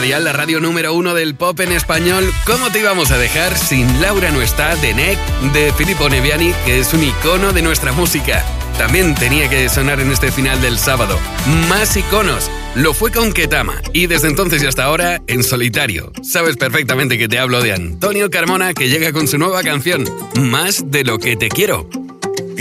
Dial, la radio número 1 del pop en español. ¿Cómo te íbamos a dejar sin Laura no está, de Neck, de Filippo Neviani, que es un icono de nuestra música? También tenía que sonar en este final del sábado. Más iconos. Lo fue con Ketama y desde entonces y hasta ahora en solitario. Sabes perfectamente que te hablo de Antonio Carmona, que llega con su nueva canción, Más de lo que te quiero.